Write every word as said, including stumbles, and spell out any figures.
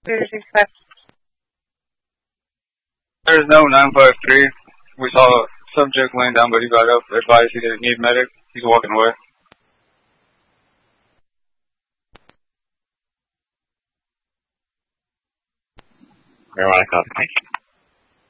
Zero six five. There's no nine five three. We saw a subject laying down, but he got up. Advised he didn't need medic. He's walking away. Marijuana copy, Mike.